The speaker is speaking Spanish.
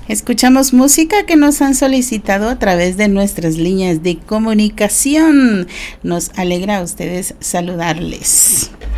Escuchamos música que nos han solicitado a través de nuestras líneas de comunicación. Nos alegra a ustedes saludarles.